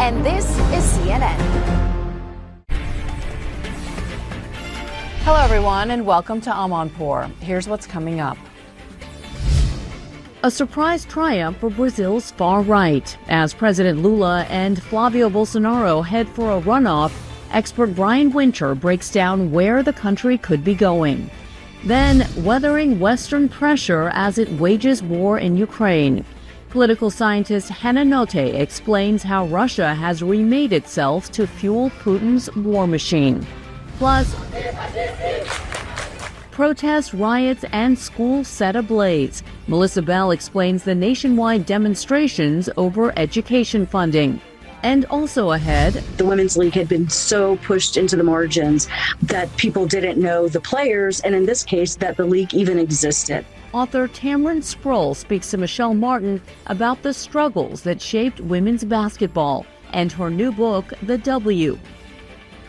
and this is CNN. Hello, everyone, and welcome to Amanpour. Here's what's coming up. A surprise triumph for Brazil's far right. As President Lula and Flavio Bolsonaro head for a runoff, expert Brian Winter breaks down where the country could be going. Then, weathering Western pressure as it wages war in Ukraine. Political scientist Hannah Notte explains how Russia has remade itself to fuel Putin's war machine. Plus, protests, riots, and schools set ablaze. Melissa Bell explains the nationwide demonstrations over education funding. And also ahead, the Women's League had been so pushed into the margins that people didn't know the players, and in this case, that the league even existed. Author Tamron Sproul speaks to Michelle Martin about the struggles that shaped women's basketball and her new book, The W,